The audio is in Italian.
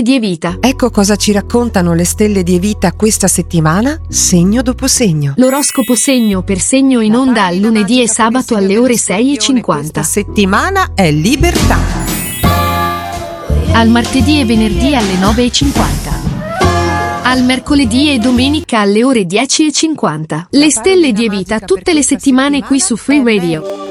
stelle di Evita. Ecco cosa ci raccontano le stelle di Evita questa settimana, segno dopo segno. L'oroscopo segno per segno in onda al lunedì e sabato alle ore 6:50. Questa settimana è libertà. Al martedì e venerdì alle 9:50. Al mercoledì e domenica alle ore 10:50. Le stelle di Evita tutte le settimane qui su Free Radio.